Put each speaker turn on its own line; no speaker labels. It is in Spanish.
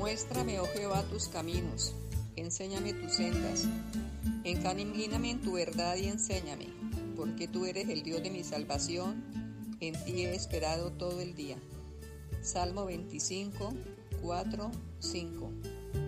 Muéstrame, oh Jehová, tus caminos, enséñame tus sendas, encamíname en tu verdad y enséñame, porque tú eres el Dios de mi salvación, en ti he esperado todo el día. Salmo 25, 4, 5.